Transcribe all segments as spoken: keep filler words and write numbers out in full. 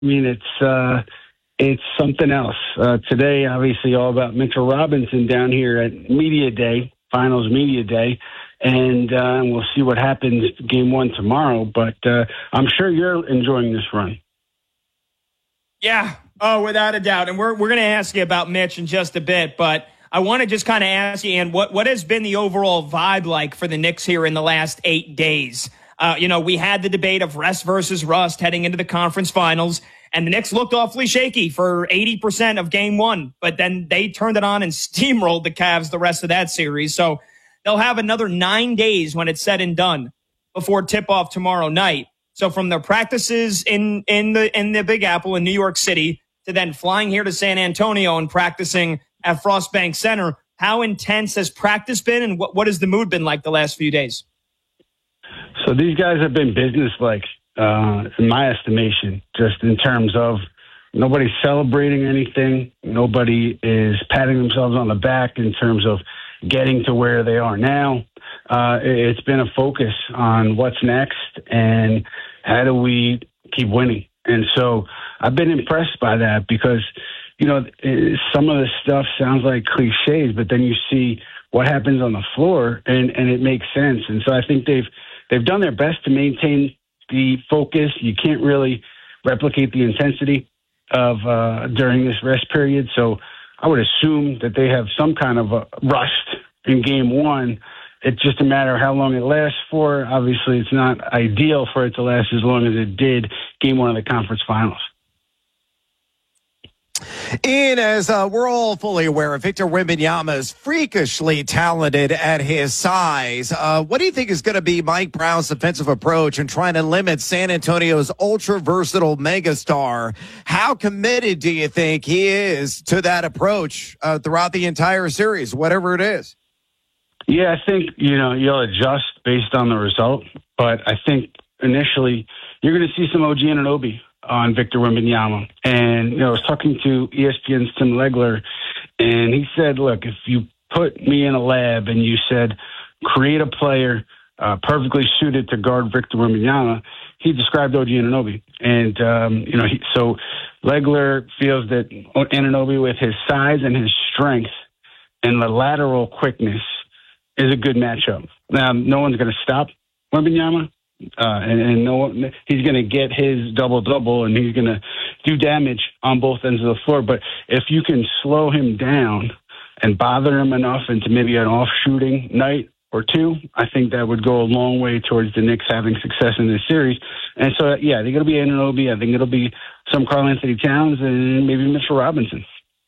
I mean, it's uh, it's something else. Uh, today, obviously, all about Mitchell Robinson down here at Media Day, Finals Media Day, and uh, we'll see what happens game one tomorrow. But uh, I'm sure you're enjoying this run. Yeah, oh, without a doubt. And we're we're going to ask you about Mitch in just a bit, but I want to just kind of ask you, Ian, what, what has been the overall vibe like for the Knicks here in the last eight days? Uh, you know, we had the debate of rest versus rust heading into the conference finals, and the Knicks looked awfully shaky for eighty percent of game one, but then they turned it on and steamrolled the Cavs the rest of that series. So they'll have another nine days when it's said and done before tip-off tomorrow night. So from their practices in, in the in the Big Apple in New York City to then flying here to San Antonio and practicing at Frost Bank Center, how intense has practice been, and what, what has the mood been like the last few days? So these guys have been business-like, uh, in my estimation, just in terms of nobody's celebrating anything. Nobody is patting themselves on the back in terms of getting to where they are now. Uh, it's been a focus on what's next and how do we keep winning. And so I've been impressed by that because, you know, some of the stuff sounds like cliches, but then you see what happens on the floor and, and it makes sense. And so I think they've they've done their best to maintain the focus. You can't really replicate the intensity of uh, during this rest period. So I would assume that they have some kind of a rust in game one. It's just a matter of how long it lasts for. Obviously, it's not ideal for it to last as long as it did game one of the conference finals. Ian, as uh, we're all fully aware of, Victor Wembanyama is freakishly talented at his size. Uh, what do you think is going to be Mike Brown's defensive approach in trying to limit San Antonio's ultra-versatile megastar? How committed do you think he is to that approach uh, throughout the entire series, whatever it is? Yeah, I think, you know, you'll adjust based on the result, but I think initially you're going to see some O G Anunoby on Victor Wembanyama. And, you know, I was talking to E S P N's Tim Legler, and he said, look, if you put me in a lab and you said, create a player uh, perfectly suited to guard Victor Wembanyama, he described O G Anunoby. And, um, you know, he, so Legler feels that Anunoby, with his size and his strength and the lateral quickness, is a good matchup. Now, no one's going to stop Wembanyama. Uh, and, and no one, he's going to get his double-double, and he's going to do damage on both ends of the floor. But if you can slow him down and bother him enough into maybe an off-shooting night or two, I think that would go a long way towards the Knicks having success in this series. And so, yeah, I think it'll be Anunoby. I think it'll be some Karl-Anthony Towns and maybe Mitchell Robinson.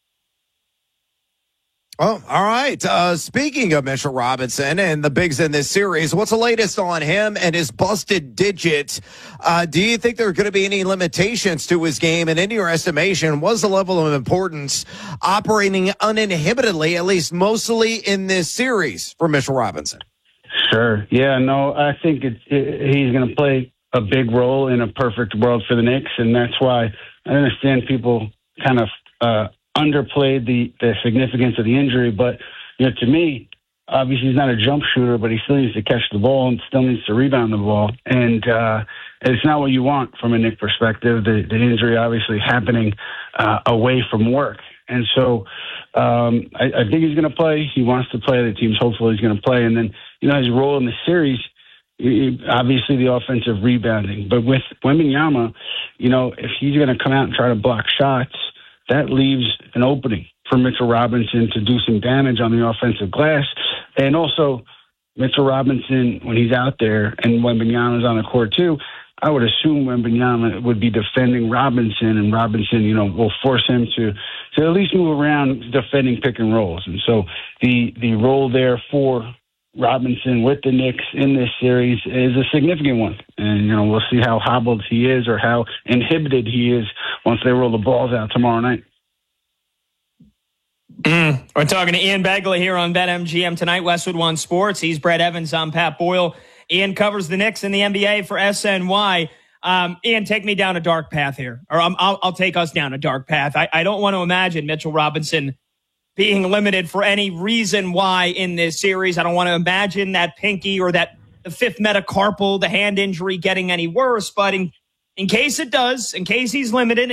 Oh, all right. Uh, speaking of Mitchell Robinson and the bigs in this series, what's the latest on him and his busted digit? Uh, do you think there are going to be any limitations to his game? And in your estimation, what's the level of importance operating uninhibitedly, at least mostly in this series, for Mitchell Robinson? Sure. Yeah, no, I think it's, it, he's going to play a big role in a perfect world for the Knicks, and that's why I understand people kind of uh, – underplayed the, the significance of the injury. But, you know, to me, obviously he's not a jump shooter, but he still needs to catch the ball and still needs to rebound the ball. And uh, it's not what you want from a Knick perspective, the, the injury obviously happening uh, away from work. And so um, I, I think he's going to play. He wants to play. The team's hopeful he's going to play. And then, you know, his role in the series, obviously the offensive rebounding. But with Wembanyama, you know, if he's going to come out and try to block shots, that leaves an opening for Mitchell Robinson to do some damage on the offensive glass. And also, Mitchell Robinson, when he's out there and Wembanyama's on the court too, I would assume Wembanyama would be defending Robinson, and Robinson, you know, will force him to, to at least move around defending pick and rolls. And so the, the role there for Robinson with the Knicks in this series is a significant one. And, you know, we'll see how hobbled he is or how inhibited he is once they roll the balls out tomorrow night. Mm. We're talking to Ian Begley here on BetMGM tonight, Westwood One Sports. He's Brett Evans. I'm Pat Boyle. Ian covers the Knicks and the N B A for S N Y. Um, Ian, take me down a dark path here, or um, I'll, I'll take us down a dark path. I, I don't want to imagine Mitchell Robinson being limited for any reason why in this series. I don't want to imagine that pinky or that the fifth metacarpal, the hand injury, getting any worse. But in in case it does, in case he's limited,